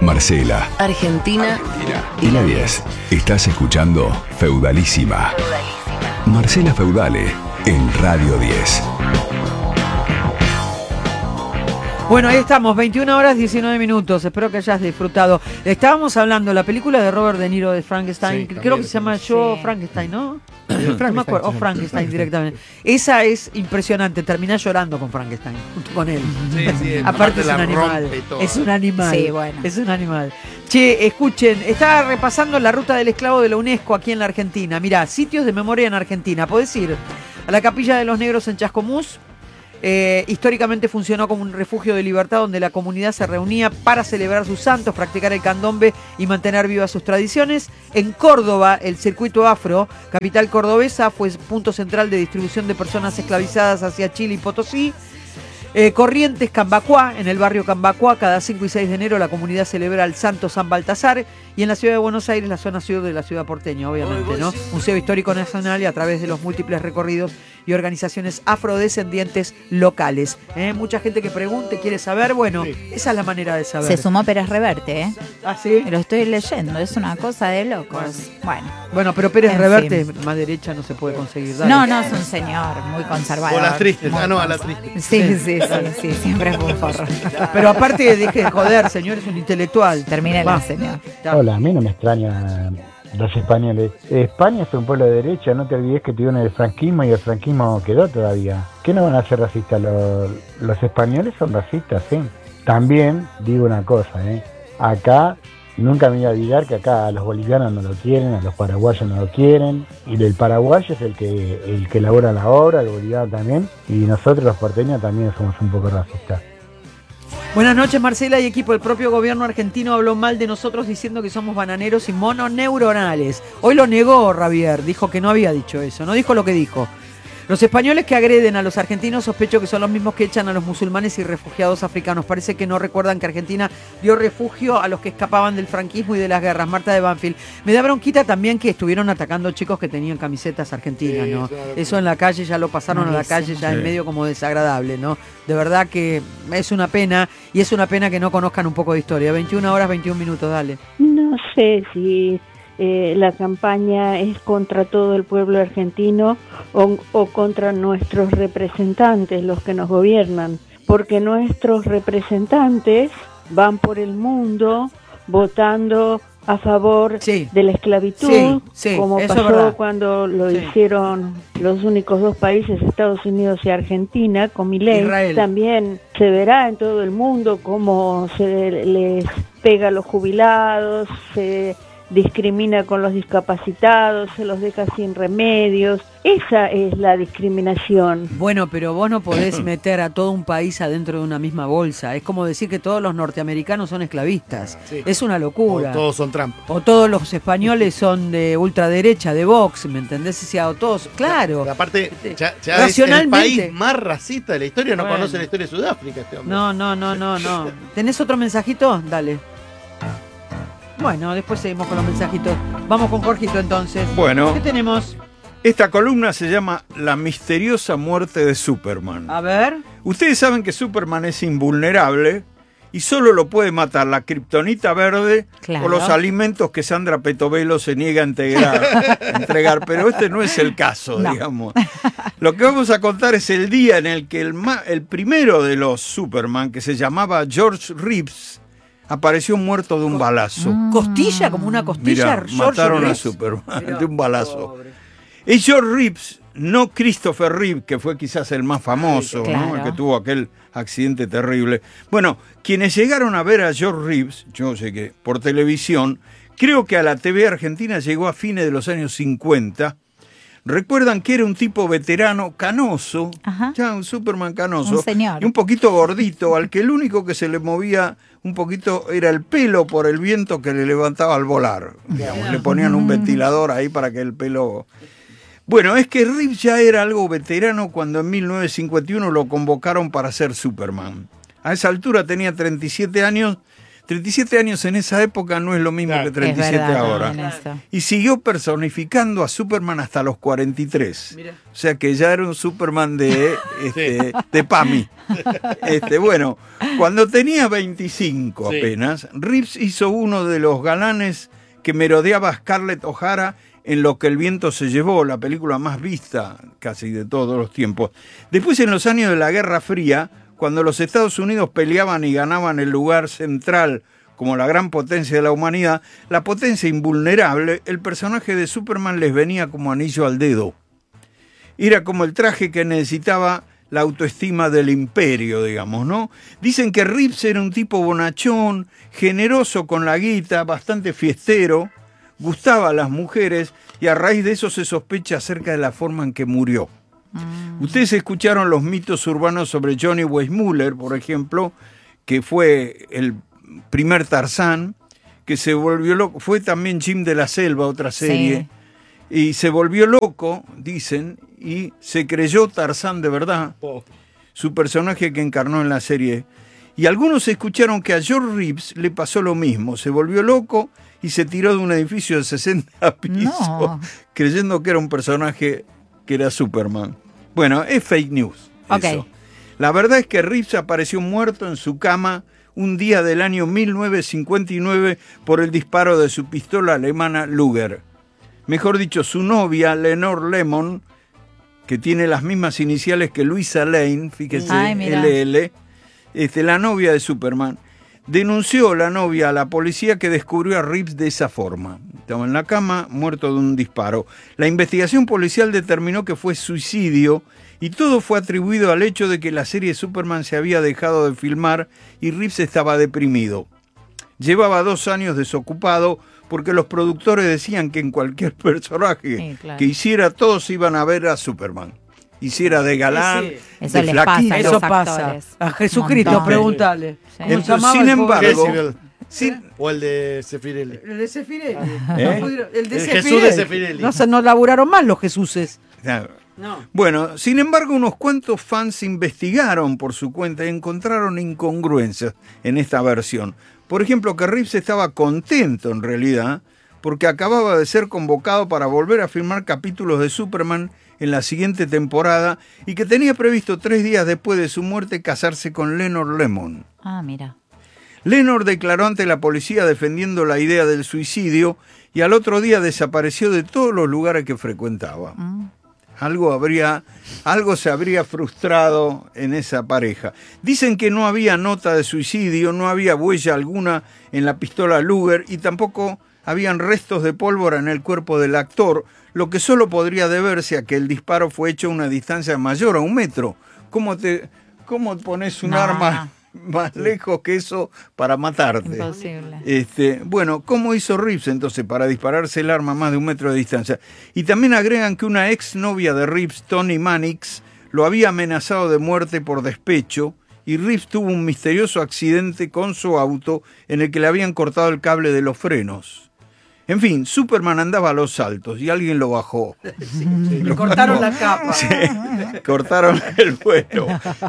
Marcela, Argentina y la 10. Estás escuchando Feudalísima. Marcela Feudale en Radio 10. Bueno, ahí estamos, 21 horas 19 minutos. Espero que hayas disfrutado. Estábamos hablando de la película de Robert De Niro de Frankenstein. Sí, creo que se llama Yo Sí. Frankenstein, ¿no? Frankenstein, No me acuerdo. O sí. Frankenstein directamente. Esa es impresionante. Terminás llorando con Frankenstein, junto con él. Sí, Aparte es la un animal. rompe toda. Es un animal. Sí, bueno. Es un animal. Che, escuchen, estaba repasando la ruta del esclavo de la UNESCO aquí en la Argentina. Mirá, sitios de memoria en Argentina. Podés ir a la Capilla de los Negros en Chascomús. Históricamente funcionó como un refugio de libertad donde la comunidad se reunía para celebrar sus santos, practicar el candombe y mantener vivas sus tradiciones. En Córdoba, el circuito afro, capital cordobesa, fue punto central de distribución de personas esclavizadas hacia Chile y Potosí. Corrientes, Cambacuá, en el barrio Cambacuá, cada 5 y 6 de enero la comunidad celebra al santo San Baltasar, y en la ciudad de Buenos Aires, la zona sur de la ciudad porteña, obviamente, ¿no? Museo Histórico Nacional, y a través de los múltiples recorridos y organizaciones afrodescendientes locales. Mucha gente que pregunte, quiere saber, bueno, esa es la manera de saber. Se sumó Pérez Reverte, ¿eh? ¿Ah, sí? Lo estoy leyendo, es una cosa de locos. Bueno, pero Pérez En Reverte, fin. más derecha no se puede conseguir. Dale. No, es un señor muy conservador. O las tristes. Muy A las tristes. Sí, siempre es un forro. Pero aparte, deje de joder, señor, es un intelectual. Termine Va. la señor. Hola, a mí no me extrañan los españoles. España es un pueblo de derecha, no te olvides que tuvieron el franquismo y el franquismo quedó todavía. ¿Qué no van a ser racistas? Los españoles son racistas, sí. También digo una cosa, acá nunca me voy a olvidar que acá a los bolivianos no lo quieren, a los paraguayos no lo quieren, y el paraguayo es el que elabora la obra, el boliviano también, y nosotros los porteños también somos un poco racistas. Buenas noches, Marcela y equipo. El propio gobierno argentino habló mal de nosotros diciendo que somos bananeros y mononeuronales. Hoy lo negó Javier, dijo que no había dicho eso, no dijo lo que dijo. Los españoles que agreden a los argentinos sospecho que son los mismos que echan a los musulmanes y refugiados africanos. Parece que no recuerdan que Argentina dio refugio a los que escapaban del franquismo y de las guerras. Marta de Banfield. Me da bronquita también que estuvieron atacando chicos que tenían camisetas argentinas, Sí, ¿no? claro. Eso en la calle ya lo pasaron a la calle, ya es medio como desagradable, ¿no? De verdad que es una pena, y es una pena que no conozcan un poco de historia. 21 horas, 21 minutos, dale. No sé si la campaña es contra todo el pueblo argentino o contra nuestros representantes, los que nos gobiernan, porque nuestros representantes van por el mundo votando a favor de la esclavitud, como pasó cuando lo hicieron los únicos dos países, Estados Unidos y Argentina, con Milei. Israel. También se verá en todo el mundo cómo se les pega a los jubilados, se discrimina con los discapacitados, se los deja sin remedios. Esa es la discriminación. Bueno, pero vos no podés meter a todo un país adentro de una misma bolsa. Es como decir que todos los norteamericanos son esclavistas. Sí. Es una locura. O todos son Trump. O todos los españoles son de ultraderecha, de Vox, ¿me entendés? O todos, claro. Aparte, ya es el Racionalmente. país más racista de la historia. No Bueno. conoce la historia de Sudáfrica este hombre. No. ¿Tenés otro mensajito? Dale. Bueno, después seguimos con los mensajitos. Vamos con Jorgito entonces. Bueno. ¿Qué tenemos? Esta columna se llama La misteriosa muerte de Superman. A ver. Ustedes saben que Superman es invulnerable y solo lo puede matar la kriptonita verde Claro. o los alimentos que Sandra Petovelo se niega a entregar. Pero este no es el caso, No. digamos. Lo que vamos a contar es el día en el que el primero de los Superman, que se llamaba George Reeves, apareció muerto de un balazo. ¿Costilla? ¿Como una costilla? Mirá, George mataron a Reeves. Superman Mirá, de un balazo. pobre. Es George Reeves, no Christopher Reeve, que fue quizás el más famoso, Claro. ¿no? El que tuvo aquel accidente terrible. Bueno, quienes llegaron a ver a George Reeves, yo sé que por televisión, creo que a la TV argentina llegó a fines de los años 50. Recuerdan que era un tipo veterano, canoso, Ajá. ya un Superman canoso, Un señor. y un poquito gordito, al que el único que se le movía un poquito era el pelo por el viento que le levantaba al volar. Digamos, le ponían un ventilador ahí para que el pelo... Bueno, es que Reeves ya era algo veterano cuando en 1951 lo convocaron para ser Superman. A esa altura tenía 37 años, 37 años en esa época no es lo mismo que 37 Es verdad, ahora. también eso. Y siguió personificando a Superman hasta los 43. Mirá. O sea que ya era un Superman de PAMI. Bueno, cuando tenía 25 Sí. apenas, Reeves hizo uno de los galanes que merodeaba a Scarlett O'Hara en Lo que el viento se llevó, la película más vista casi de todos los tiempos. Después, en los años de la Guerra Fría, cuando los Estados Unidos peleaban y ganaban el lugar central como la gran potencia de la humanidad, la potencia invulnerable, el personaje de Superman les venía como anillo al dedo. Era como el traje que necesitaba la autoestima del imperio, digamos, ¿no? Dicen que Reeves era un tipo bonachón, generoso con la guita, bastante fiestero, gustaba a las mujeres y a raíz de eso se sospecha acerca de la forma en que murió. Ustedes escucharon los mitos urbanos sobre Johnny Weissmuller, por ejemplo, que fue el primer Tarzán, que se volvió loco, fue también Jim de la Selva, otra serie, y se volvió loco, dicen, y se creyó Tarzán de verdad, su personaje que encarnó en la serie. Y algunos escucharon que a George Reeves le pasó lo mismo, se volvió loco y se tiró de un edificio de 60 pisos, creyendo que era un personaje que era Superman. Bueno, es fake news. Eso. La verdad es que Reeves apareció muerto en su cama un día del año 1959 por el disparo de su pistola alemana Luger. Mejor dicho, su novia, Lenore Lemon, que tiene las mismas iniciales que Luisa Lane, fíjese, LL, la novia de Superman, denunció la novia a la policía que descubrió a Reeves de esa forma. Estaba en la cama, muerto de un disparo. La investigación policial determinó que fue suicidio y todo fue atribuido al hecho de que la serie Superman se había dejado de filmar y Reeves estaba deprimido. Llevaba 2 años desocupado porque los productores decían que en cualquier personaje que hiciera todos iban a ver a Superman. Hiciera de galán, Eso de les flaquito. pasa a Eso los pasa. actores. A Jesucristo, Montón. pregúntale. Sí. ¿Cómo se llamaba Sin el pobre? embargo, Jezebel. O el de Sefirelli. El de Sefirelli. El Jesús de Sefirelli. No laburaron más los Jesuses. No. Bueno, sin embargo, unos cuantos fans investigaron por su cuenta y encontraron incongruencias en esta versión. Por ejemplo, que Reeves estaba contento en realidad porque acababa de ser convocado para volver a filmar capítulos de Superman en la siguiente temporada y que tenía previsto 3 días después de su muerte casarse con Lenore Lemon. Ah, mira. Lenore declaró ante la policía defendiendo la idea del suicidio y al otro día desapareció de todos los lugares que frecuentaba. Algo se habría frustrado en esa pareja. Dicen que no había nota de suicidio, no había huella alguna en la pistola Luger y tampoco habían restos de pólvora en el cuerpo del actor, lo que solo podría deberse a que el disparo fue hecho a una distancia mayor a 1 metro. ¿Cómo pones un arma más lejos que eso para matarte? Imposible. Bueno, ¿cómo hizo Reeves entonces para dispararse el arma a más de 1 metro de distancia? Y también agregan que una ex novia de Reeves, Toni Mannix, lo había amenazado de muerte por despecho y Reeves tuvo un misterioso accidente con su auto en el que le habían cortado el cable de los frenos. En fin, Superman andaba a los saltos y alguien lo bajó. Le cortaron la capa. Sí, cortaron el vuelo.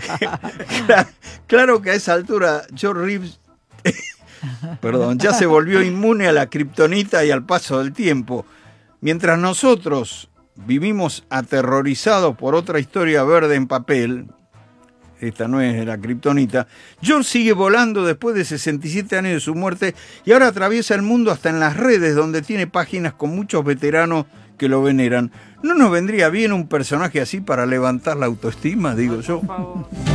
Claro que a esa altura George Reeves ya se volvió inmune a la kriptonita y al paso del tiempo. Mientras nosotros vivimos aterrorizados por otra historia verde en papel, esta no es la kriptonita, George sigue volando después de 67 años de su muerte y ahora atraviesa el mundo hasta en las redes donde tiene páginas con muchos veteranos que lo veneran. ¿No nos vendría bien un personaje así para levantar la autoestima, digo yo? Por favor.